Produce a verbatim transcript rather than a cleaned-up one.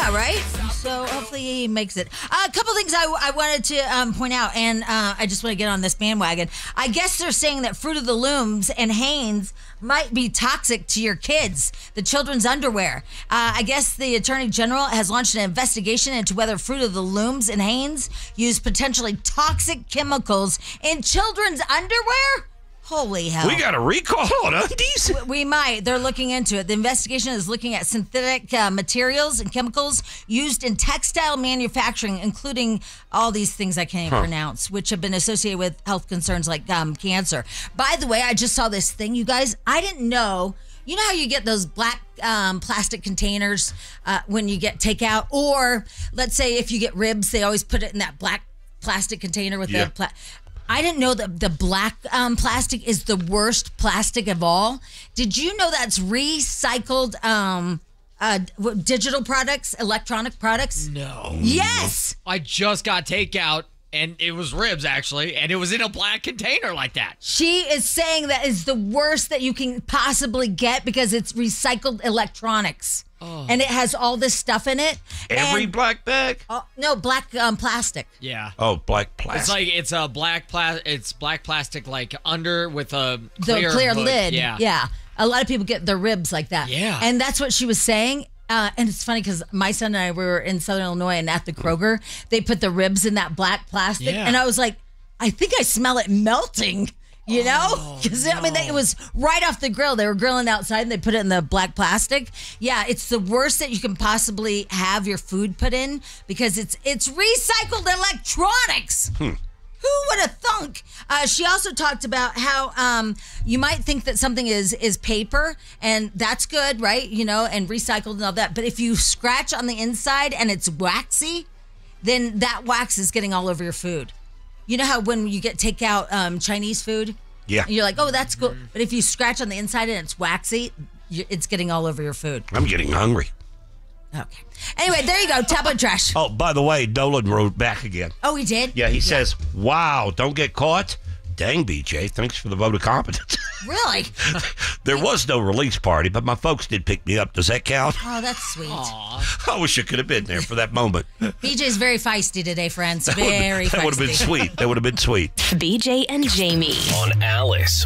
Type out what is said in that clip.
Yeah, right? So hopefully he makes it. Uh, a couple things I, I wanted to um, point out, and uh, I just want to get on this bandwagon. I guess they're saying that Fruit of the Looms and Hanes might be toxic to your kids, the children's underwear. Uh, I guess the Attorney General has launched an investigation into whether Fruit of the Looms and Hanes use potentially toxic chemicals in children's underwear. Holy hell. We got a recall on undies? We might. They're looking into it. The investigation is looking at synthetic uh, materials and chemicals used in textile manufacturing, including all these things I can't even huh. pronounce, which have been associated with health concerns like um, cancer. By the way, I just saw this thing, you guys. I didn't know. You know how you get those black um, plastic containers uh, when you get takeout? Or let's say if you get ribs, they always put it in that black plastic container with yeah. the... Pla- I didn't know that the black um, plastic is the worst plastic of all. Did you know that's recycled um, uh, digital products, electronic products? No. Yes. I just got takeout, and it was ribs, actually, and it was in a black container like that. She is saying that is the worst that you can possibly get because it's recycled electronics. Oh. And it has all this stuff in it. Every and, black bag? Oh, no, black um, plastic. Yeah. Oh, black plastic. It's like it's a black plastic. It's black plastic, like under with a clear, the clear hood. lid. Yeah. Yeah. A lot of people get their ribs like that. Yeah. And that's what she was saying. Uh, and it's funny because my son and I were in Southern Illinois, and at the Kroger, they put the ribs in that black plastic, yeah. and I was like, I think I smell it melting. You know, because oh, I mean, it was right off the grill. They were grilling outside and they put it in the black plastic. Yeah, it's the worst that you can possibly have your food put in because it's it's recycled electronics. Hmm. Who would have thunk? Uh, she also talked about how um, you might think that something is is paper, and that's good, right? You know, and recycled and all that. But if you scratch on the inside and it's waxy, then that wax is getting all over your food. You know how when you get takeout um, Chinese food? Yeah. You're like, oh, that's cool. But if you scratch on the inside and it's waxy, it's getting all over your food. I'm getting hungry. Okay. Anyway, there you go. Tablet trash. Oh, by the way, Dolan wrote back again. Oh, he did? Yeah, he yeah. says, wow, don't get caught. Dang, B J, thanks for the vote of confidence. Really? There was no release party, but my folks did pick me up. Does that count? Oh, that's sweet. Aww. I wish I could have been there for that moment. B J's very feisty today, friends. That very would, feisty. That would have been sweet. That would have been sweet. B J and Jamie. On Alice